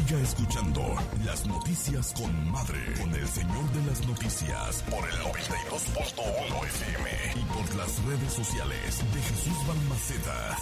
Siga escuchando las noticias con Madre, con el señor de las noticias, por el 92.1 FM y por las redes sociales de Jesús Balmaceda.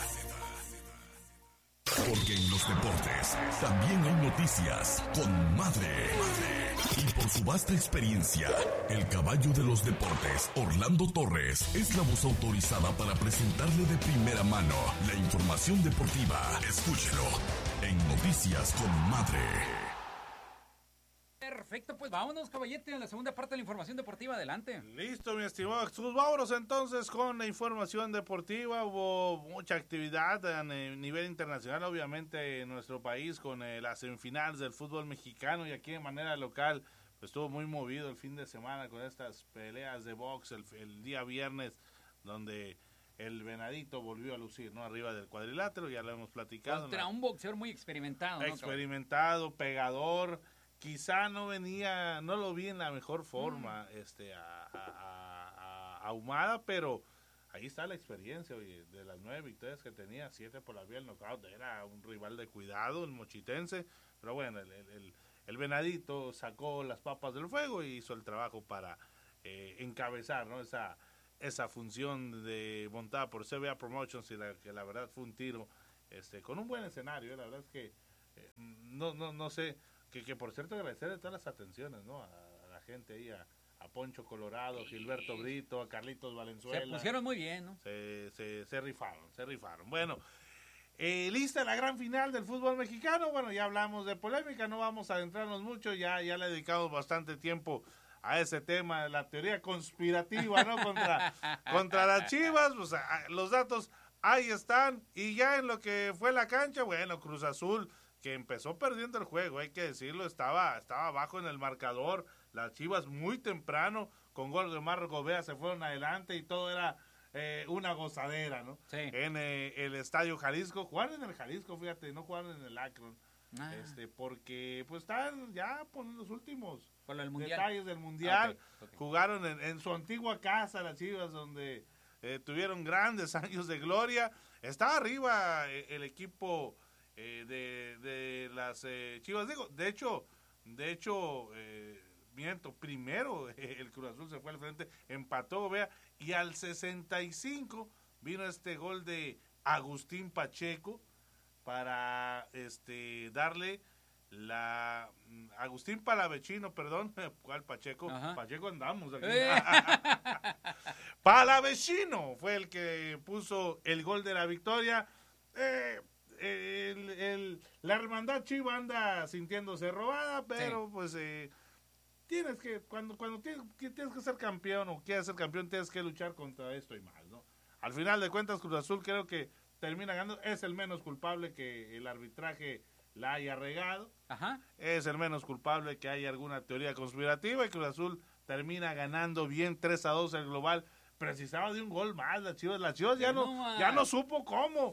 Porque en los deportes también hay noticias con Madre. Y por su vasta experiencia, el caballo de los deportes, Orlando Torres, es la voz autorizada para presentarle de primera mano la información deportiva. Escúchelo en Noticias con Madre. Perfecto, pues vámonos, caballete, en la segunda parte de la información deportiva. Adelante. Listo, mi estimado Jesús. Vámonos entonces con la información deportiva. Hubo mucha actividad a nivel internacional, obviamente, en nuestro país con las semifinales del fútbol mexicano, y aquí de manera local pues estuvo muy movido el fin de semana con estas peleas de box el día viernes, donde el Venadito volvió a lucir, ¿no? Arriba del cuadrilátero, ya lo hemos platicado. Contra un boxeador muy experimentado, ¿no? Experimentado, pegador. Quizá no lo vi en la mejor forma a Ahumada, pero ahí está la experiencia, oye, de las 9 victorias que tenía, 7 por la vía del knockout, era un rival de cuidado, el mochitense, pero bueno, el Venadito sacó las papas del fuego y hizo el trabajo para encabezar, ¿no? esa función de montada por CBA Promotions, y que la verdad fue un tiro con un buen escenario. La verdad es que no sé, que por cierto agradecer de todas las atenciones, ¿no? A la gente ahí, a Poncho Colorado, Gilberto Brito, a Carlitos Valenzuela. Se pusieron muy bien, ¿no? Se rifaron. Bueno, lista la gran final del fútbol mexicano. Bueno, ya hablamos de polémica, no vamos a adentrarnos mucho, ya le dedicamos bastante tiempo a ese tema de la teoría conspirativa, ¿no? contra las Chivas. Pues, los datos ahí están, y ya en lo que fue la cancha, bueno, Cruz Azul, que empezó perdiendo el juego, hay que decirlo, estaba abajo en el marcador, las Chivas muy temprano, con gol de Omar Gobea, se fueron adelante y todo era una gozadera, ¿no? Sí. En el Estadio Jalisco, jugaron en el Jalisco, fíjate, no jugaron en el Akron, porque pues están ya por los últimos detalles del Mundial. Okay. Jugaron en su antigua casa, las Chivas, donde tuvieron grandes años de gloria. Estaba arriba el equipo de las Chivas, de hecho, miento, primero el Cruz Azul se fue al frente, empató, vea, y al 65 vino este gol de Agustín Pacheco para darle Agustín Palavecino, perdón, ¿cuál Pacheco? Ajá. Pacheco andamos aquí. Palavecino fue el que puso el gol de la victoria. La hermandad Chiva anda sintiéndose robada, pero sí, pues tienes que, cuando tienes que ser campeón o quieres ser campeón, tienes que luchar contra esto y más, ¿no? Al final de cuentas, Cruz Azul creo que termina ganando, es el menos culpable que el arbitraje la haya regado. Ajá. Es el menos culpable que haya alguna teoría conspirativa, y Cruz Azul termina ganando bien 3-2 el global. Precisaba de un gol más las Chivas ya no supo cómo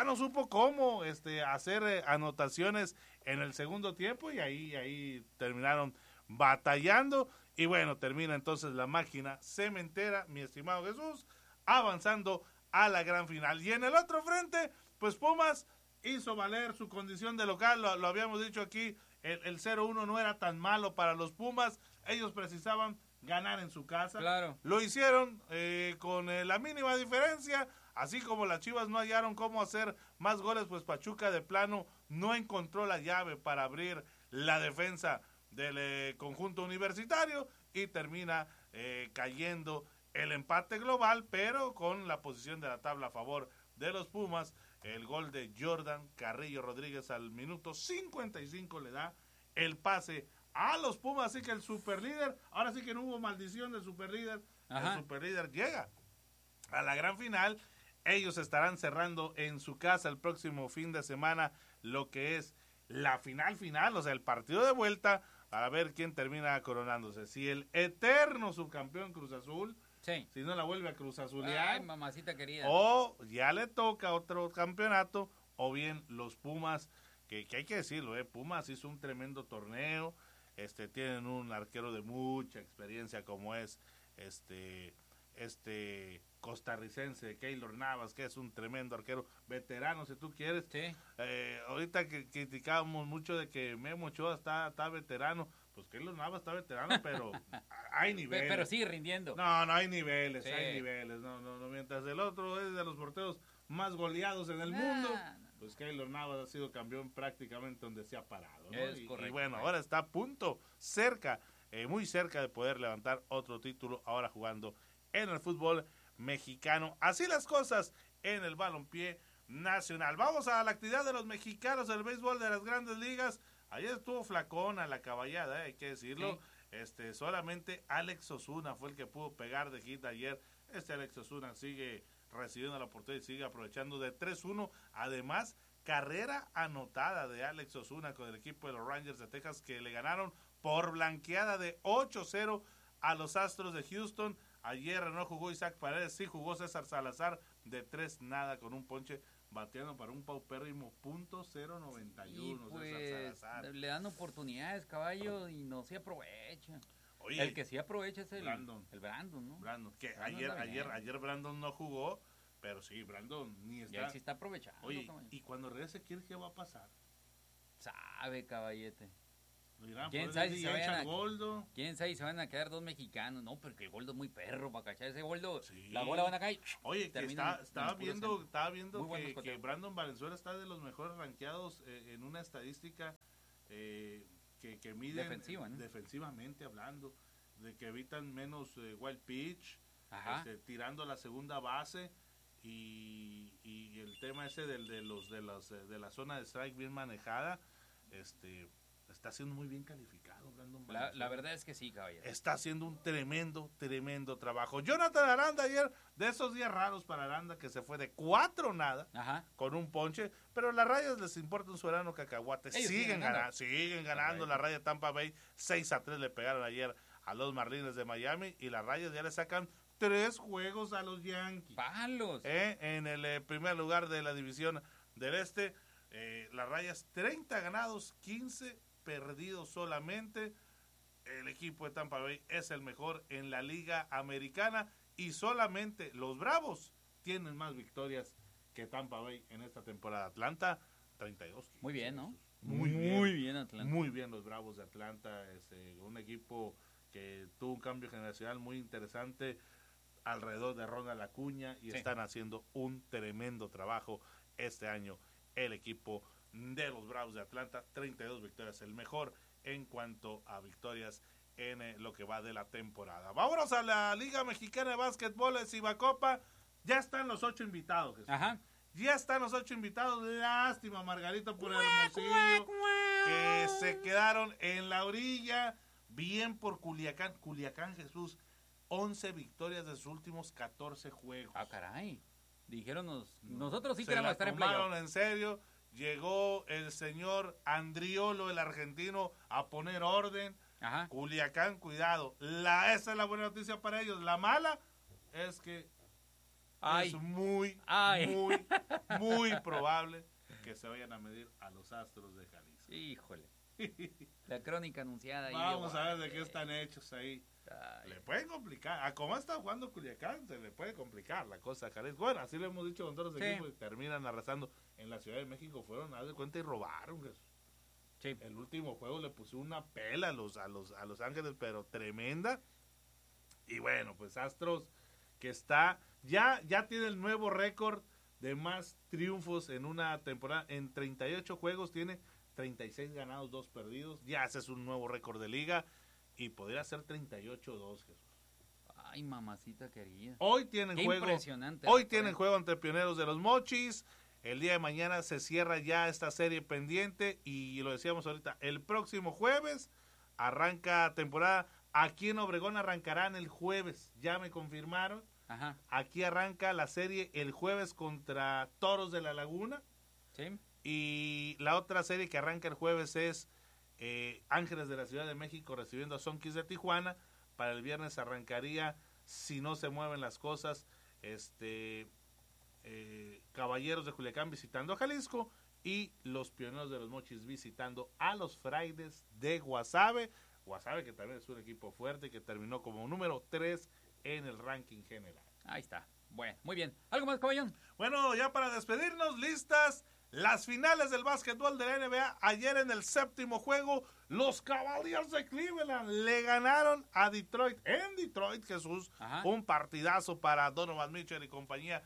hacer anotaciones en el segundo tiempo, y ahí terminaron batallando, y bueno, termina entonces la máquina cementera, mi estimado Jesús, avanzando a la gran final. Y en el otro frente, pues Pumas hizo valer su condición de local, lo habíamos dicho aquí, el 0-1 no era tan malo para los Pumas, ellos precisaban ganar en su casa. Claro. Lo hicieron con la mínima diferencia, así como las Chivas no hallaron cómo hacer más goles, pues Pachuca de plano no encontró la llave para abrir la defensa del conjunto universitario, y termina cayendo el empate global, pero con la posición de la tabla a favor de los Pumas. El gol de Jordan Carrillo Rodríguez al minuto 55 le da el pase a los Pumas, así que el superlíder, ahora sí que no hubo maldición del superlíder. Ajá. El superlíder llega a la gran final. Ellos estarán cerrando en su casa el próximo fin de semana lo que es la final, o sea, el partido de vuelta, para ver quién termina coronándose. Si el eterno subcampeón Cruz Azul, sí, si no la vuelve a Cruz Azulear, ay, mamacita querida, o ya le toca otro campeonato, o bien los Pumas, que hay que decirlo, Pumas hizo un tremendo torneo, tienen un arquero de mucha experiencia como es costarricense, Keylor Navas, que es un tremendo arquero, veterano si tú quieres. Sí. Ahorita que criticábamos mucho de que Memo Ochoa está veterano, pues Keylor Navas está veterano, pero hay niveles. Pero sigue rindiendo. No, hay niveles, Sí. hay niveles. No, mientras el otro es de los porteros más goleados en el mundo, pues Keylor Navas ha sido campeón prácticamente donde se ha parado, ¿no? Es Y correcto. bueno, ahora está a punto, cerca, muy cerca de poder levantar otro título, ahora jugando en el fútbol mexicano. Así las cosas en el balompié nacional. Vamos a la actividad de los mexicanos del béisbol de las grandes ligas. Ayer estuvo flacona la caballada, hay que decirlo. Sí. Solamente Alex Osuna fue el que pudo pegar de hit ayer. Alex Osuna sigue recibiendo la oportunidad y sigue aprovechando de 3-1. Además, carrera anotada de Alex Osuna con el equipo de los Rangers de Texas, que le ganaron por blanqueada de 8-0 a los Astros de Houston. Ayer no jugó Isaac Paredes, sí jugó César Salazar de 3-0 con un ponche, bateando para un paupérrimo .091. Y pues, César Salazar. le dan oportunidades, caballo, y no se aprovecha. Oye, El que sí aprovecha es el Brandon. El Brandon, ¿no? Brandon, que Brandon ayer Brandon no jugó, pero sí, Brandon ni Y está. él sí está aprovechando. Oye, caballo. y cuando regrese, ¿qué va a pasar? Sabe, caballete. Dirán, ¿Quién pues, sabe es si de se vayan Yancha a- Goldo. ¿Quién sabe si se van a quedar dos mexicanos? No, porque el Goldo es muy perro, para cachar ese Goldo. Sí. La bola van acá y Oye, que terminan estaba en puro viendo Muy buenos que coteos. Brandon Valenzuela está de los mejores rankeados en una estadística que miden Defensiva, ¿no? defensivamente hablando, de que evitan menos wild pitch, Ajá. tirando la segunda base y el tema ese de la zona de strike bien manejada, está siendo muy bien calificado Brandon La Valenzuela. verdad es que sí, caballero. Está haciendo un tremendo trabajo. Jonathan Aranda ayer, de esos días raros para Aranda, que se fue de 4-0 Ajá. con un ponche, pero a las Rayas les importa un soberano cacahuate. Ellos Siguen ganando. Correcto. La Raya Tampa Bay 6-3 le pegaron ayer a los Marlins de Miami y las Rayas ya le sacan 3 juegos a los Yankees. ¡Palos! En el primer lugar de la división del Este, las Rayas 30 ganados, 15 perdidos solamente. El equipo de Tampa Bay es el mejor en la Liga Americana y solamente los Bravos tienen más victorias que Tampa Bay en esta temporada. Atlanta, 32. Muy bien, ¿no? Muy bien, Atlanta. Muy bien los Bravos de Atlanta. Un equipo que tuvo un cambio generacional muy interesante alrededor de Ronald Acuña y Sí. están haciendo un tremendo trabajo este año. El equipo de los Bravos de Atlanta, 32 victorias, el mejor en cuanto a victorias en lo que va de la temporada. Vámonos a la Liga Mexicana de Básquetbol de Cibacopa. Ya están los 8 invitados, Jesús. Ajá. Ya están los 8 invitados. Lástima, Margarito, por Hermosillo, que se quedaron en la orilla. Bien por Culiacán. Culiacán, Jesús, 11 victorias de sus últimos 14 juegos. Ah, caray. Dijeron nosotros sí Se queremos la estar en tomaron playoff. en serio. Llegó el señor Andriolo, el argentino, a poner orden. Ajá. Culiacán, cuidado. Esa es la buena noticia para ellos. La mala es que Ay. es muy, Ay. muy, muy probable que se vayan a medir a los Astros de Jalisco. Híjole. La crónica anunciada ahí. Vamos a ver de qué están hechos ahí. Ay. Le pueden complicar. A cómo está jugando Culiacán, se le puede complicar la cosa a Jalisco. Bueno, así lo hemos dicho con todos los Sí. equipos y terminan arrasando. En la Ciudad de México fueron, haz de cuenta, y robaron. Jesús. Sí. El último juego le puso una pela a los Ángeles, pero tremenda. Y bueno, pues Astros, que está, ya tiene el nuevo récord de más triunfos en una temporada. En 38 juegos tiene 36 ganados, 2 perdidos. Ya ese es un nuevo récord de liga. Y podría ser 38-2, Jesús. Ay, mamacita querida. Hoy tienen Qué juego. impresionante. Hoy tienen juego ante Pioneros de los Mochis. El día de mañana se cierra ya esta serie pendiente. Y lo decíamos ahorita, el próximo jueves arranca temporada. Aquí en Obregón arrancarán el jueves. Ya me confirmaron. Ajá. Aquí arranca la serie el jueves contra Toros de la Laguna. Sí. Y la otra serie que arranca el jueves es Ángeles de la Ciudad de México recibiendo a Sonkis de Tijuana. Para el viernes arrancaría, si no se mueven las cosas, Caballeros de Culiacán visitando a Jalisco y los Pioneros de los Mochis visitando a los Fraides de Guasave. Guasave, que también es un equipo fuerte, que terminó como número 3 en el ranking general. Ahí está. Bueno, muy bien. ¿Algo más, caballón? Bueno, ya para despedirnos, listas las finales del básquetbol de la NBA. Ayer en el séptimo juego, los Cavaliers de Cleveland le ganaron a Detroit. En Detroit, Jesús, un partidazo para Donovan Mitchell y compañía,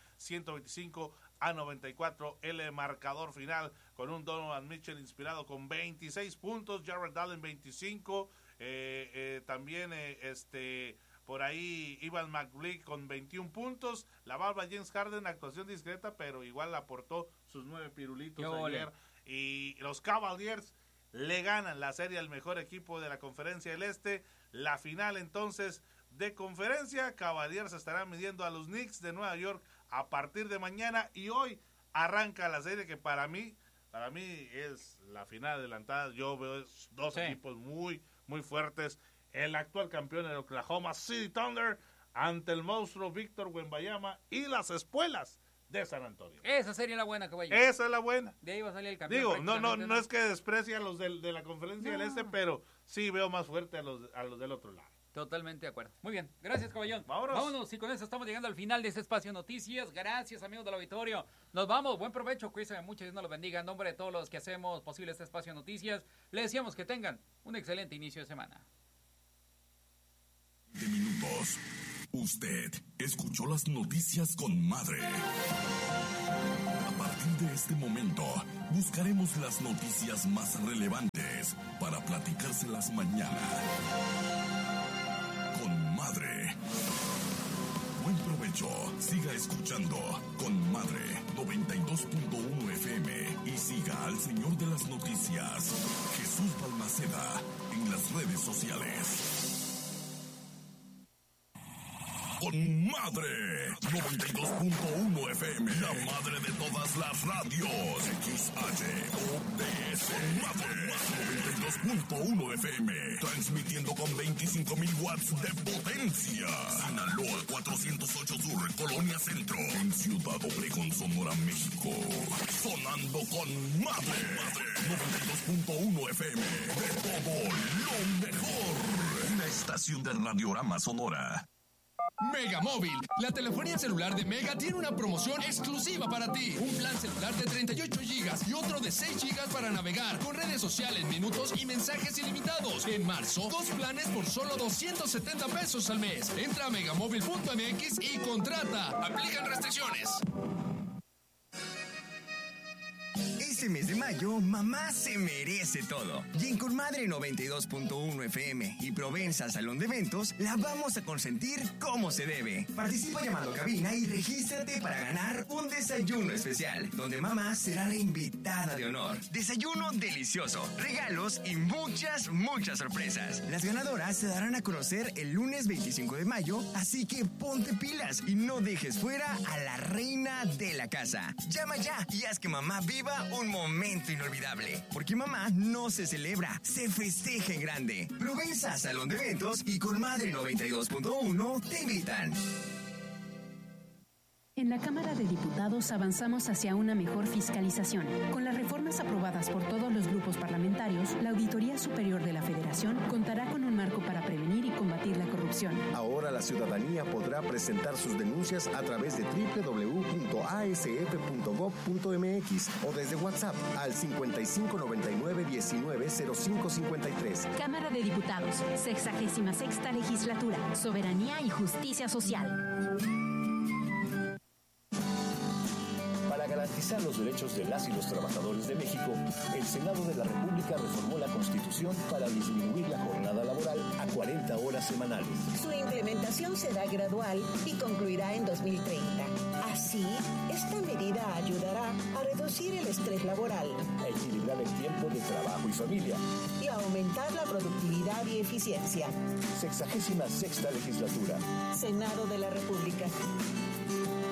125-94, el marcador final, con un Donovan Mitchell inspirado con 26 puntos, Jared Allen 25, también por ahí Ivan McGee con 21 puntos, la barba James Harden, actuación discreta, pero igual aportó sus 9 pirulitos ayer. Y los Cavaliers le ganan la serie al mejor equipo de la Conferencia del Este. La final entonces de conferencia, Cavaliers estará midiendo a los Knicks de Nueva York a partir de mañana, y hoy arranca la serie que para mí es la final adelantada. Yo veo dos equipos muy, muy fuertes. El actual campeón, el Oklahoma City Thunder, ante el monstruo Víctor Wembanyama y las Espuelas de San Antonio. Esa sería la buena, caballo. Esa es la buena. De ahí va a salir el campeón. Digo, no es que desprecie a los de la Conferencia del Este, pero sí veo más fuerte a los del otro lado. Totalmente de acuerdo. Muy bien, gracias, caballón. Vámonos. Y con eso estamos llegando al final de este espacio Noticias. Gracias, amigos del auditorio. Nos vamos, buen provecho, cuídense mucho, Dios nos los bendiga. En nombre de todos los que hacemos posible este espacio Noticias, les deseamos que tengan un excelente inicio de semana. De minutos. Usted escuchó las noticias con Madre. A partir de este momento, buscaremos las noticias más relevantes para platicárselas mañana. Con Madre. Buen provecho. Siga escuchando Con Madre 92.1 FM y siga al señor de las noticias, Jesús Balmaceda, en las redes sociales. Con Madre 92.1 FM, la madre de todas las radios. XHOTS. Madre 92.1 FM, transmitiendo con 25,000 watts de potencia. Sinaloa 408 Sur, Colonia Centro, en Ciudad Obregón, Sonora, México. Sonando con Madre 92.1 FM, de todo lo mejor. Una estación de Radiorama Sonora. Mega Móvil, la telefonía celular de Mega tiene una promoción exclusiva para ti. Un plan celular de 38 gigas y otro de 6 gigas para navegar, con redes sociales, minutos y mensajes ilimitados. En marzo, 2 planes por solo 270 pesos al mes. Entra a megamóvil.mx y contrata. Aplican restricciones. Este mes de mayo, mamá se merece todo. Y en Conmadre 92.1 FM y Provenza Salón de Eventos, la vamos a consentir como se debe. Participa llamando a cabina y regístrate para ganar un desayuno especial, donde mamá será la invitada de honor. Desayuno delicioso, regalos y muchas sorpresas. Las ganadoras se darán a conocer el lunes 25 de mayo, así que ponte pilas y no dejes fuera a la reina de la casa. Llama ya y haz que mamá viva un momento inolvidable, porque mamá no se celebra, se festeja en grande. Provenza Salón de Eventos y Conmadre 92.1 te invitan. En la Cámara de Diputados avanzamos hacia una mejor fiscalización. Con las reformas aprobadas por todos los grupos parlamentarios, la Auditoría Superior de la Federación contará con un marco para prevenir y combatir la corrupción. Ahora la ciudadanía podrá presentar sus denuncias a través de www.asf.gov.mx o desde WhatsApp al 5599-190553. Cámara de Diputados, 66ª Legislatura, Soberanía y Justicia Social. Para garantizar los derechos de las y los trabajadores de México, el Senado de la República reformó la Constitución para disminuir la jornada laboral a 40 horas semanales. Su implementación será gradual y concluirá en 2030. Así, esta medida ayudará a reducir el estrés laboral, a equilibrar el tiempo de trabajo y familia y a aumentar la productividad y eficiencia. 66ª Legislatura. Senado de la República.